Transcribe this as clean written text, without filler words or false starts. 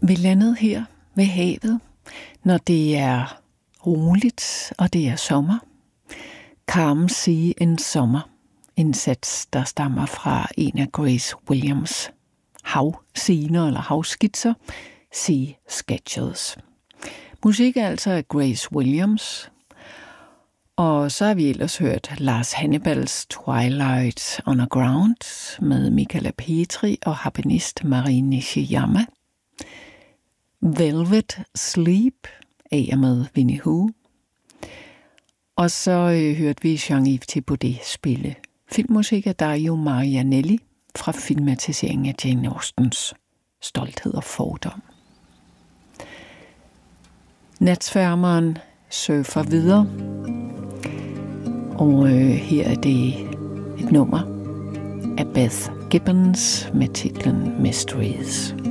Vi landede her ved havet, når det er roligt, og det er sommer. Calm Sea in Summer, en sats, der stammer fra en af Grace Williams' havscener eller havskitser, Sea Sketches. Musik er altså af Grace Williams, og så har vi ellers hørt Lars Hannibals Twilight Underground med Michala Petri og harpenist Marie Nishiyama. Velvet Sleep af med Winnie Hu. Og så hørte vi Jean-Yves Thibaudet spille filmmusik af Dario Marianelli fra filmatiseringen af Jane Austens Stolthed og fordom. Natsværmeren surfer videre, og her er det et nummer af Beth Gibbons med titlen Mysteries.